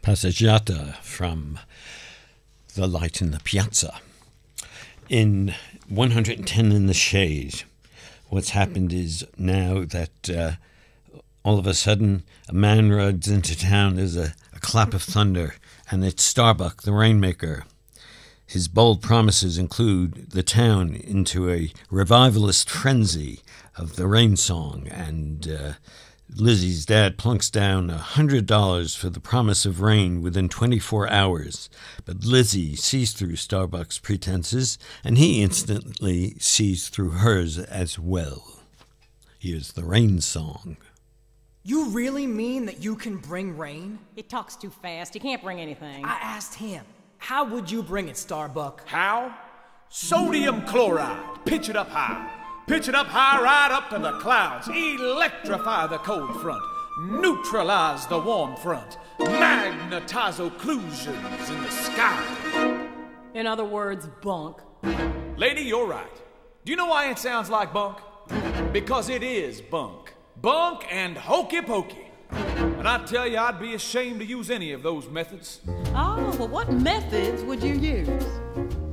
Passeggiata from The Light in the Piazza. In 110 in the Shade, what's happened is now that all of a sudden a man rides into town. There's a clap of thunder, and it's Starbuck, the Rainmaker. His bold promises include the town into a revivalist frenzy of the rain song, and Lizzie's dad plunks down $100 for the promise of rain within 24 hours. But Lizzie sees through Starbuck's pretenses, and he instantly sees through hers as well. Here's the rain song. You really mean that you can bring rain? He talks too fast. He can't bring anything. I asked him, how would you bring it, Starbuck? How? Sodium chloride. Pitch it up high. Pitch it up high, right up to the clouds. Electrify the cold front. Neutralize the warm front. Magnetize occlusions in the sky. In other words, bunk. Lady, you're right. Do you know why it sounds like bunk? Because it is bunk. Bunk and hokey pokey. And I tell you, I'd be ashamed to use any of those methods. Oh, well, what methods would you use?